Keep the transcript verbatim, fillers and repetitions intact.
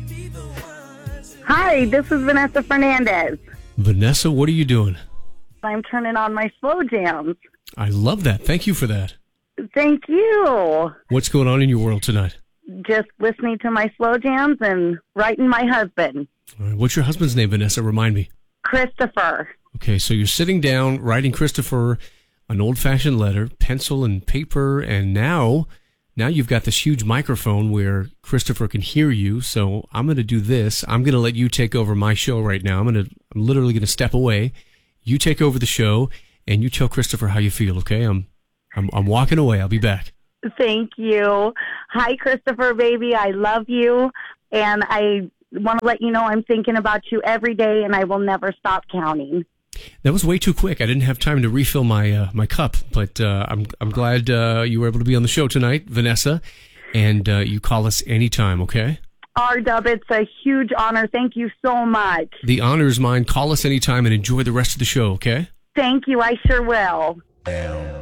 Hi, this is Vanessa Fernandez. Vanessa, what are you doing? I'm turning on my slow jams. I love that. Thank you for that. Thank you. What's going on in your world tonight? Just listening to my slow jams and writing my husband, All right, what's your husband's name, Vanessa? Remind me. Christopher. Okay, so you're sitting down, writing Christopher an old-fashioned letter, pencil and paper, and now, now you've got this huge microphone where Christopher can hear you. So I'm going to do this. I'm going to let you take over my show right now. I'm going to, I'm literally going to step away. You take over the show, and you tell Christopher how you feel. Okay, I'm, I'm, I'm walking away. I'll be back. Thank you. Hi, Christopher, baby. I love you, and I want to let you know I'm thinking about you every day, and I will never stop counting. That was way too quick. I didn't have time to refill my uh, my cup, but uh, I'm I'm glad uh, you were able to be on the show tonight, Vanessa. And uh, you call us anytime, okay? R-Dub, it's a huge honor. Thank you so much. The honor is mine. Call us anytime and enjoy the rest of the show, okay? Thank you. I sure will.